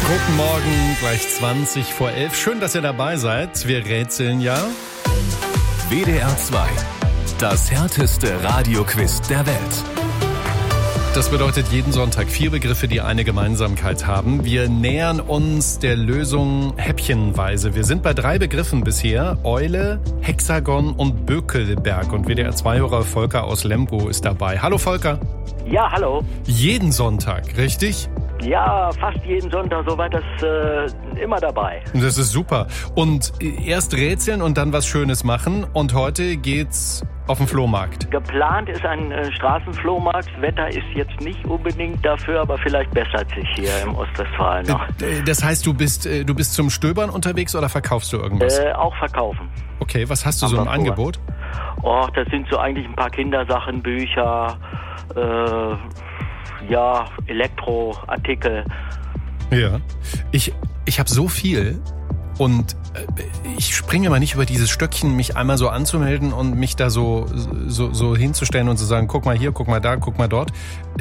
Guten Morgen, gleich 20 vor 11. Schön, dass ihr dabei seid. Wir rätseln ja. WDR 2. Das härteste Radioquiz der Welt. Das bedeutet jeden Sonntag 4 Begriffe, die eine Gemeinsamkeit haben. Wir nähern uns der Lösung häppchenweise. Wir sind bei 3 Begriffen bisher. Eule, Hexagon und Bökelberg. Und WDR 2-Hörer Volker aus Lemgo ist dabei. Hallo Volker. Ja, hallo. Jeden Sonntag, richtig? Ja, fast jeden Sonntag, soweit das immer dabei. Das ist super. Und erst rätseln und dann was Schönes machen. Und heute geht's auf den Flohmarkt. Geplant ist ein Straßenflohmarkt. Das Wetter ist jetzt nicht unbedingt dafür, aber vielleicht bessert sich hier im Ostwestfalen noch. Das heißt, du bist zum Stöbern unterwegs oder verkaufst du irgendwas? Auch verkaufen. Okay, was hast du so im Angebot? Oh, das sind so eigentlich ein paar Kindersachen, Bücher, ja, Elektroartikel. Ja, ich habe so viel und ich springe mal nicht über dieses Stöckchen, mich einmal so anzumelden und mich da so hinzustellen und zu sagen, guck mal hier, guck mal da, guck mal dort.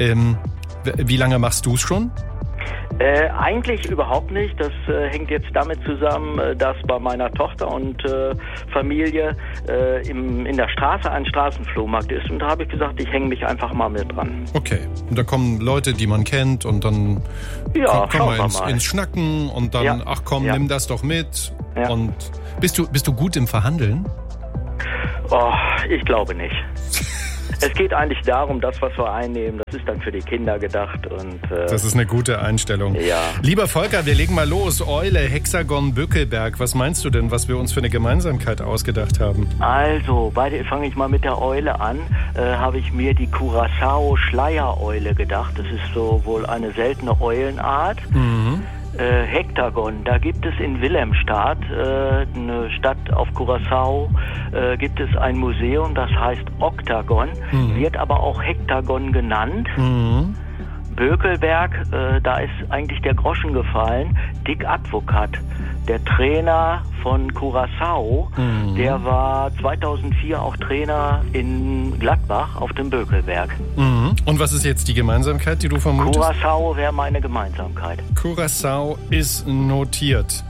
Wie lange machst du es schon? Eigentlich überhaupt nicht. Das hängt jetzt damit zusammen, dass bei meiner Tochter und Familie in der Straße ein Straßenflohmarkt ist. Und da habe ich gesagt, ich hänge mich einfach mal mit dran. Okay. Und da kommen Leute, die man kennt und dann kommen wir ins Schnacken und dann, nimm das doch mit. Ja. Und bist du gut im Verhandeln? Oh, ich glaube nicht. Es geht eigentlich darum, das, was wir einnehmen, das ist dann für die Kinder gedacht. Und das ist eine gute Einstellung. Ja. Lieber Volker, wir legen mal los. Eule, Hexagon, Bökelberg. Was meinst du denn, was wir uns für eine Gemeinsamkeit ausgedacht haben? Also, fange ich mal mit der Eule an. Habe ich mir die Curaçao-Schleiereule gedacht. Das ist so wohl eine seltene Eulenart. Mhm. Hektagon, da gibt es in Wilhelmstad, eine Stadt auf Curaçao, gibt es ein Museum, das heißt Oktagon, wird aber auch Hektagon genannt. Mhm. Bökelberg, da ist eigentlich der Groschen gefallen. Dick Advocat, der Trainer von Curaçao, der war 2004 auch Trainer in Gladbach auf dem Bökelberg. Mhm. Und was ist jetzt die Gemeinsamkeit, die du vermutest? Curaçao wäre meine Gemeinsamkeit. Curaçao ist notiert.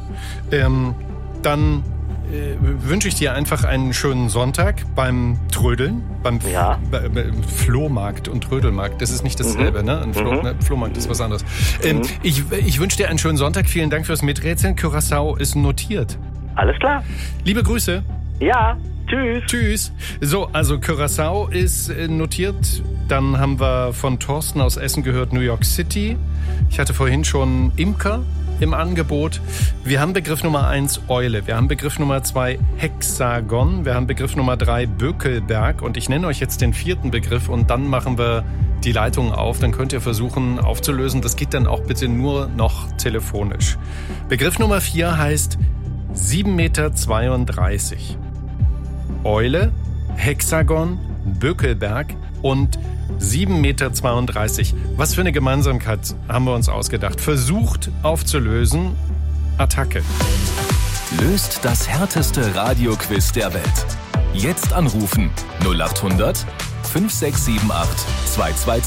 Dann wünsche ich dir einfach einen schönen Sonntag beim Trödeln, beim Flohmarkt und Trödelmarkt. Das ist nicht dasselbe, ne? Ein Flohmarkt ist was anderes. Ich wünsche dir einen schönen Sonntag. Vielen Dank fürs Miträtseln. Curaçao ist notiert. Alles klar. Liebe Grüße. Ja, tschüss. Tschüss. So, also Curaçao ist notiert. Dann haben wir von Thorsten aus Essen gehört New York City. Ich hatte vorhin schon Imker im Angebot. Wir haben Begriff Nummer 1 Eule, wir haben Begriff Nummer 2 Hexagon, wir haben Begriff Nummer 3 Bökelberg und ich nenne euch jetzt den 4. Begriff und dann machen wir die Leitung auf, dann könnt ihr versuchen aufzulösen. Das geht dann auch bitte nur noch telefonisch. Begriff Nummer 4 heißt 7,32 Meter. Eule, Hexagon, Bökelberg und 7,32 Meter. Was für eine Gemeinsamkeit haben wir uns ausgedacht? Versucht aufzulösen. Attacke. Löst das härteste Radioquiz der Welt. Jetzt anrufen 0800 5678 222.